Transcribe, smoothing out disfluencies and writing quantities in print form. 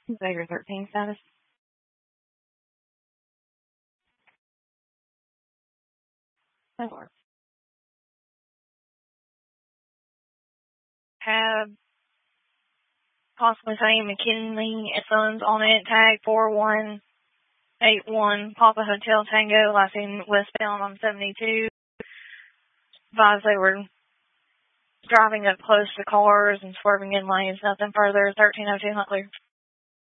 Xavier 13 status. That works. Have possibly saying McKinley and Sons on it. Tag 4181 Papa Hotel Tango, last seen westbound on 72. Advised they were driving up close to cars and swerving in lanes. Nothing further. 1302 not clear.